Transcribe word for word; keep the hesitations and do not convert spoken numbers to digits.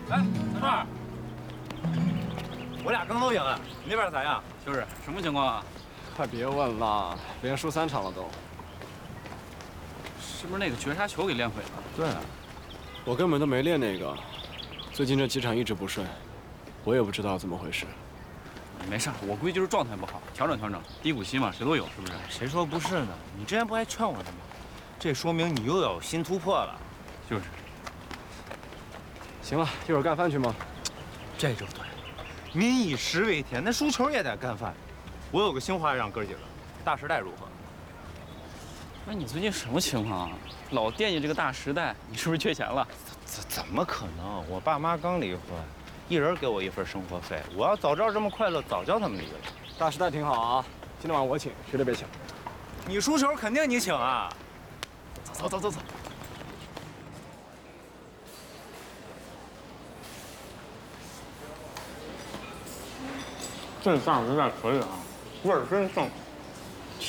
来，小川，我俩刚都赢了，你那边咋样？ 就是什么情况啊？ 快别问了，连输三场了都。 是不是那个绝杀球给练毁了？ 对啊， 我根本都没练那个，最近这几场一直不顺，我也不知道怎么回事。 没事，我估计就是状态不好，调整调整。低谷期嘛，谁都有，是不是？ 谁说不是呢？你之前不还劝我呢吗？这说明你又要有新突破了。 就是。 行了，一会儿干饭去吗？ 这就对，民以食为天，那输球也得干饭。我有个新花样，哥几个，大时代如何？ 不是你最近什么情况啊？老惦记这个大时代，你是不是缺钱了？ 怎怎么可能？我爸妈刚离婚，一人给我一份生活费。我要早知道这么快乐，早叫他们离了。 大时代挺好啊，今天晚上我请，谁都别请。 你输球肯定你请啊！ 走走走走走。 这大时代可以啊，味儿真正。